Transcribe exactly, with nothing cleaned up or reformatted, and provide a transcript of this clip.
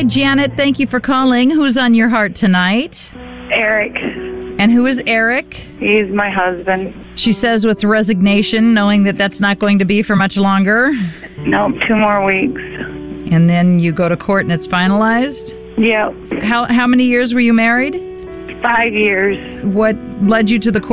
Hi, Janet. Thank you for calling. Who's on your heart tonight? Eric. And who is Eric? He's my husband. She says with resignation, knowing that that's not going to be for much longer. Nope, two more weeks. And then you go to court and it's finalized? Yep. How how many years were you married? Five years. What led you to the court?